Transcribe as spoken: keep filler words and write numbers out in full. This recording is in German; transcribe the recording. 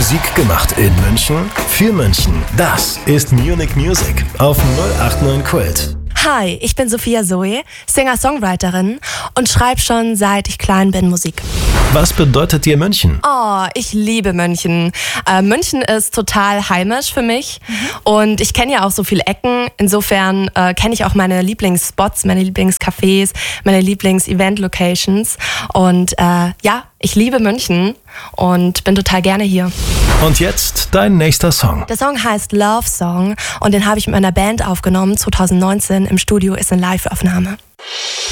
Musik gemacht in München, für München. Das ist Munich Music auf null acht neun Kult. Hi, ich bin Sophia Zoe, Singer-Songwriterin und schreibe schon seit ich klein bin Musik. Was bedeutet dir München? Oh, ich liebe München. Äh, München ist total heimisch für mich mhm. und ich kenne ja auch so viele Ecken. Insofern äh, kenne ich auch meine Lieblingsspots, meine Lieblingscafés, meine Lieblings-Event-Locations. Und äh, ja, ich liebe München und bin total gerne hier. Und jetzt dein nächster Song. Der Song heißt Love Song und den habe ich mit meiner Band aufgenommen. zwanzig neunzehn im Studio, ist eine Live-Aufnahme.